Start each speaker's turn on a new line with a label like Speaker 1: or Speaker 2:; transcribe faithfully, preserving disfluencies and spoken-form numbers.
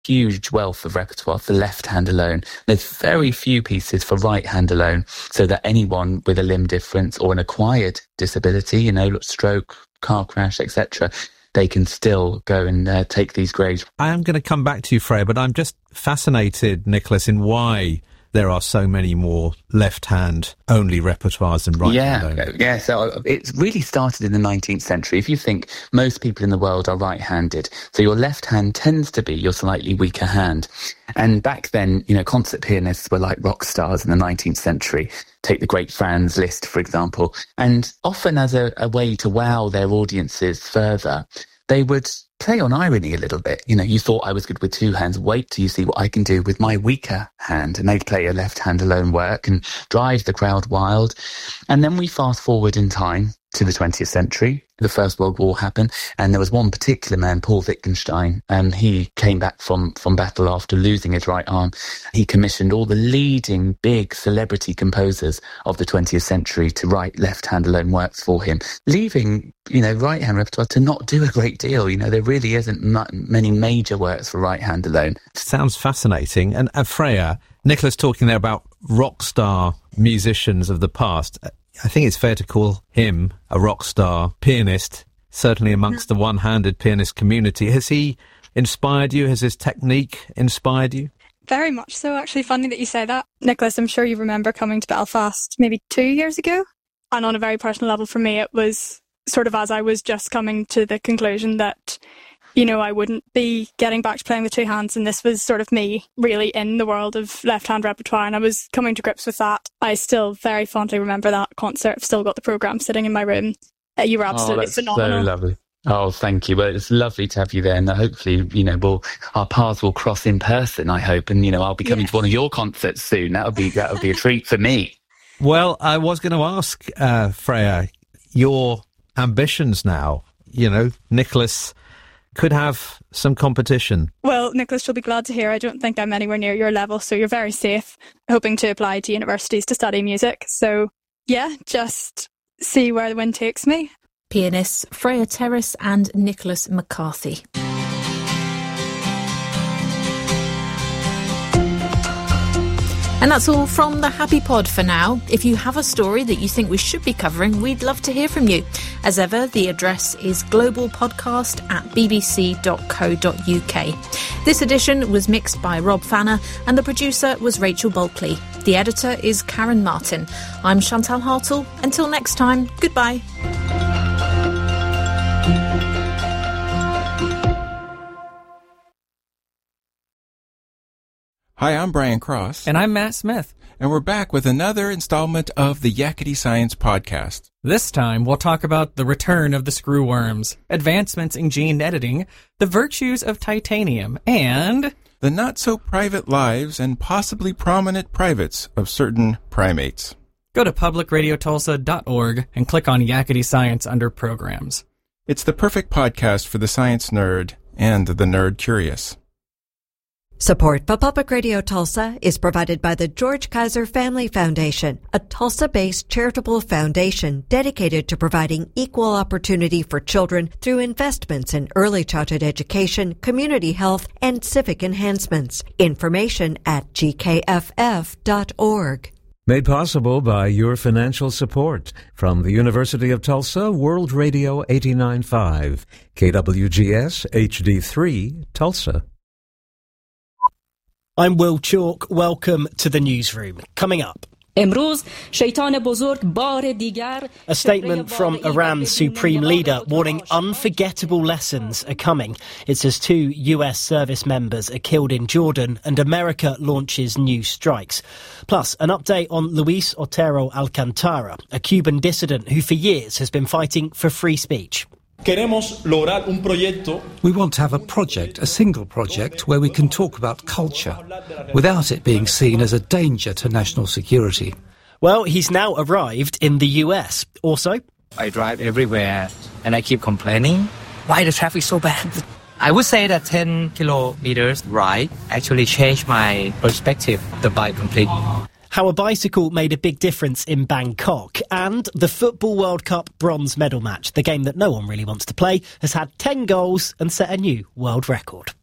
Speaker 1: huge wealth of repertoire for left hand alone. There's very few pieces for right hand alone, so that anyone with a limb difference or an acquired disability, you know, stroke, car crash, et cetera, they can still go and uh, take these grades.
Speaker 2: I am going to come back to you, Freya, but I'm just fascinated, Nicholas, in why there are so many more left-hand only repertoires than right-hand
Speaker 1: yeah,
Speaker 2: only.
Speaker 1: Yeah, so it really started in the nineteenth century. If you think most people in the world are right-handed, so your left hand tends to be your slightly weaker hand. And back then, you know, concert pianists were like rock stars in the nineteenth century. Take the great Franz Liszt, for example. And often as a, a way to wow their audiences further, they would play on irony a little bit. You know, you thought I was good with two hands. Wait till you see what I can do with my weaker hand. And they'd play a left hand alone work and drive the crowd wild. And then we fast forward in time to the twentieth century. The First World War happened, and there was one particular man, Paul Wittgenstein, and he came back from, from battle after losing his right arm. He commissioned all the leading big celebrity composers of the twentieth century to write left-hand alone works for him, leaving, you know, right-hand repertoire to not do a great deal. You know, there really isn't mu- many major works for right-hand alone.
Speaker 2: Sounds fascinating. And uh, Freya, Nicholas talking there about rock star musicians of the past. I think it's fair to call him a rock star pianist, certainly amongst the one-handed pianist community. Has he inspired you? Has his technique inspired you?
Speaker 3: Very much so. Actually, funny that you say that. Nicholas, I'm sure you remember coming to Belfast maybe two years ago. And on a very personal level for me, it was sort of as I was just coming to the conclusion that, you know, I wouldn't be getting back to playing with two hands, and this was sort of me really in the world of left-hand repertoire, and I was coming to grips with that. I still very fondly remember that concert. I've still got the programme sitting in my room. Uh, you were absolutely
Speaker 1: oh, that's
Speaker 3: phenomenal.
Speaker 1: So lovely. Oh, thank you. Well, it's lovely to have you there, and hopefully, you know, we'll, our paths will cross in person, I hope, and, you know, I'll be coming
Speaker 3: yes.
Speaker 1: to one of your concerts soon. That'll be, that'll be a treat for me.
Speaker 2: Well, I was going to ask, uh, Freya, your ambitions now. You know, Nicholas could have some competition.
Speaker 3: Well, Nicholas, you'll be glad to hear I don't think I'm anywhere near your level, so you're very safe, hoping to apply to universities to study music. So, yeah, just see where the wind takes me.
Speaker 4: Pianists Freya Terrace and Nicholas McCarthy. And that's all from the Happy Pod for now. If you have a story that you think we should be covering, we'd love to hear from you. As ever, the address is globalpodcast at bbc dot co dot uk. This edition was mixed by Rob Fanner and the producer was Rachel Bulkley. The editor is Karen Martin. I'm Chantal Hartle. Until next time, goodbye.
Speaker 5: Hi, I'm Brian Cross.
Speaker 6: And I'm Matt Smith.
Speaker 5: And we're back with another installment of the Yakety Science Podcast.
Speaker 6: This time, we'll talk about the return of the screwworms, advancements in gene editing, the virtues of titanium, and
Speaker 5: the not-so-private lives and possibly prominent privates of certain primates.
Speaker 6: Go to public radio tulsa dot org and click on Yakety Science under Programs.
Speaker 5: It's the perfect podcast for the science nerd and the nerd curious.
Speaker 7: Support for Public Radio Tulsa is provided by the George Kaiser Family Foundation, a Tulsa-based charitable foundation dedicated to providing equal opportunity for children through investments in early childhood education, community health, and civic enhancements. Information at g k f f dot org.
Speaker 8: Made possible by your financial support from the University of Tulsa, World Radio eighty-nine point five, K W G S H D three, Tulsa.
Speaker 9: I'm Will Chalk. Welcome to the newsroom. Coming up. A statement from Iran's supreme leader warning unforgettable lessons are coming. It says two U S service members are killed in Jordan and America launches new strikes. Plus, an update on Luis Otero Alcantara, a Cuban dissident who for years has been fighting for free speech.
Speaker 10: We want to have a project, a single project, where we can talk about culture without it being seen as a danger to national security.
Speaker 9: Well, he's now arrived in the U S. Also,
Speaker 11: I drive everywhere and I keep complaining. Why the traffic so bad? I would say that ten kilometers ride actually changed my perspective, the bike completely.
Speaker 9: How a bicycle made a big difference in Bangkok, and the Football World Cup bronze medal match, the game that no one really wants to play, has had ten goals and set a new world record.